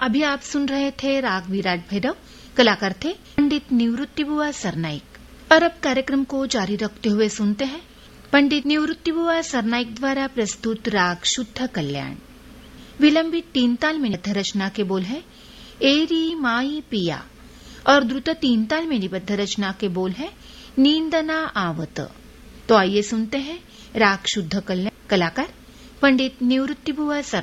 अभी आप सुन रहे थे राग विराट भैरव, कलाकार थे पंडित निवृत्ति बुआ सरनाइक। और अब कार्यक्रम को जारी रखते हुए सुनते हैं पंडित निवृत्ति बुआ सरनाइक द्वारा प्रस्तुत राग शुद्ध कल्याण। विलंबित 3 ताल में निबद्ध रचना के बोल है एरी माई पिया और द्रुत 3 ताल में निबद्ध रचना के बोल है नींदना आवत। तो आइए सुनते हैं राग शुद्ध कल्याण, कलाकार पंडित निवृत्ति बुआ सरनाइक।